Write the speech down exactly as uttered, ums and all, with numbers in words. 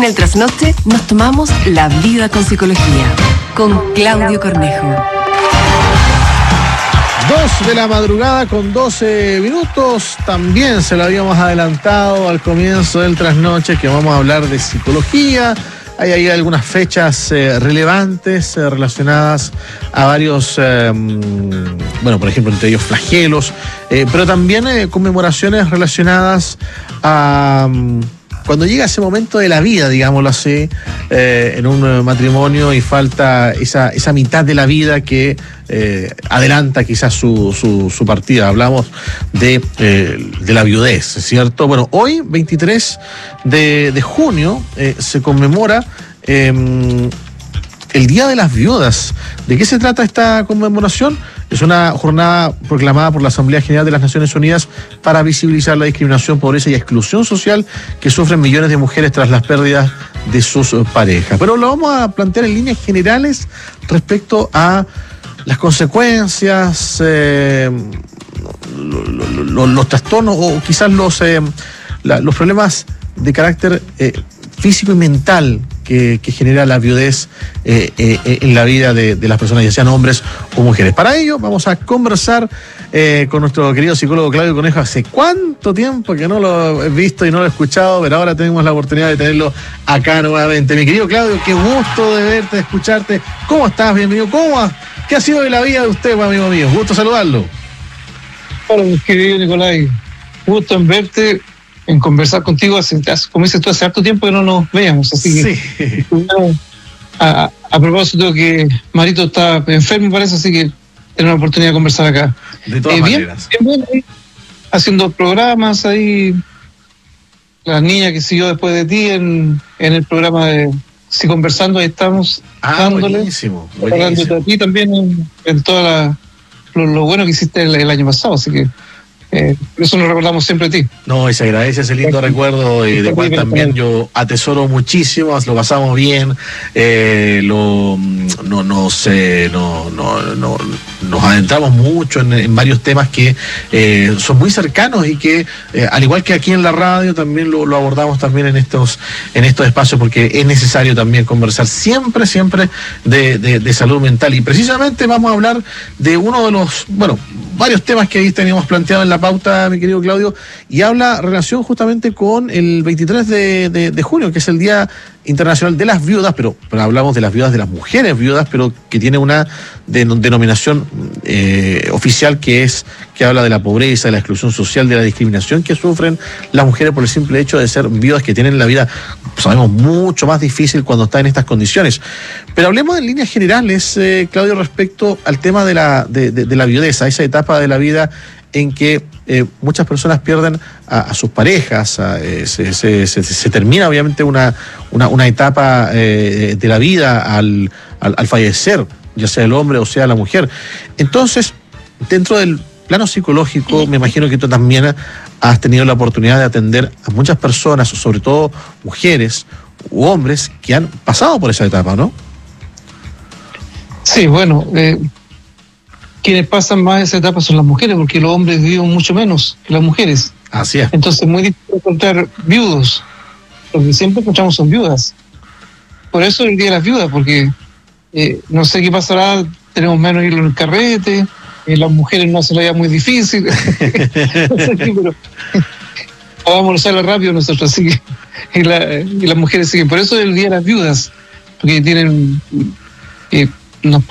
En el trasnoche nos tomamos la vida con psicología, con Claudio Cornejo. Dos de la madrugada con doce minutos, también se lo habíamos adelantado al comienzo del trasnoche que vamos a hablar de psicología. Hay ahí algunas fechas eh, relevantes eh, relacionadas a varios, eh, bueno, por ejemplo, entre ellos flagelos, eh, pero también eh, conmemoraciones relacionadas a... Um, cuando llega ese momento de la vida, digámoslo así, eh, en un matrimonio y falta esa, esa mitad de la vida que eh, adelanta quizás su, su, su partida. Hablamos de, eh, de la viudez, ¿cierto? Bueno, hoy, veintitrés de junio, eh, se conmemora eh, el Día de las Viudas. ¿De qué se trata esta conmemoración? Es una jornada proclamada por la Asamblea General de las Naciones Unidas para visibilizar la discriminación, pobreza y exclusión social que sufren millones de mujeres tras las pérdidas de sus parejas. Pero lo vamos a plantear en líneas generales respecto a las consecuencias, eh, lo, lo, lo, los trastornos o quizás los, eh, la, los problemas de carácter eh, físico y mental que, que genera la viudez eh, eh, en la vida de, de las personas, ya sean hombres o mujeres. Para ello vamos a conversar eh, con nuestro querido psicólogo Claudio Cornejo. Hace cuánto tiempo que no lo he visto y no lo he escuchado, pero ahora tenemos la oportunidad de tenerlo acá nuevamente. Mi querido Claudio, qué gusto de verte, de escucharte. ¿Cómo estás? Bienvenido. ¿Cómo ha, ¿Qué ha sido de la vida de usted, amigo mío? Gusto saludarlo. Hola, mi querido Nicolai. Gusto en verte, en conversar contigo, hace, como dices tú, hace harto tiempo que no nos veíamos, así que sí. a, a propósito que Marito está enfermo, parece, así que tenemos la oportunidad de conversar acá. De todas eh, maneras. Bien, bien, haciendo programas ahí, la niña que siguió después de ti en, en el programa de Si Conversando, ahí estamos. Ah, dándole, buenísimo, buenísimo. Hablándote a ti también en, en toda la, lo, lo bueno que hiciste el, el año pasado, así que Eh, por eso nos recordamos siempre a ti. No, y se agradece ese lindo recuerdo y de cual también yo atesoro muchísimo, lo pasamos bien, eh, lo, no, no sé, no, no, no, nos adentramos mucho en, en varios temas que eh, son muy cercanos y que, eh, al igual que aquí en la radio, también lo, lo abordamos también en estos, en estos espacios, porque es necesario también conversar siempre, siempre de, de, de salud mental. Y precisamente vamos a hablar de uno de los, bueno, varios temas que ahí teníamos planteado en la pauta, mi querido Claudio, y habla relación justamente con el veintitrés de junio, que es el Día Internacional de las Viudas, pero, pero hablamos de las viudas, de las mujeres viudas, pero que tiene una de, denominación eh, oficial que es, que habla de la pobreza, de la exclusión social, de la discriminación que sufren las mujeres por el simple hecho de ser viudas, que tienen la vida, sabemos, mucho más difícil cuando están en estas condiciones. Pero hablemos en líneas generales, eh, Claudio, respecto al tema de la, de, de, de la viudez, a esa etapa de la vida en que eh, muchas personas pierden a, a sus parejas, a, eh, se, se, se, se termina obviamente una, una, una etapa eh, de la vida al, al, al fallecer, ya sea el hombre o sea la mujer. Entonces, dentro del plano psicológico, me imagino que tú también has tenido la oportunidad de atender a muchas personas, sobre todo mujeres u hombres, que han pasado por esa etapa, ¿no? Sí, bueno, eh, quienes pasan más esa etapa son las mujeres, porque los hombres viven mucho menos que las mujeres. Así es. Entonces es muy difícil encontrar viudos. Lo que siempre encontramos son viudas. Por eso el Día de las Viudas, porque eh, no sé qué pasará, tenemos menos hilo en el carrete, eh, las mujeres no se la vida muy difícil. No sé qué, pero vamos a usarla rápido nosotros, así que y, la, y las mujeres siguen. Por eso el Día de las Viudas, porque tienen... Eh, nos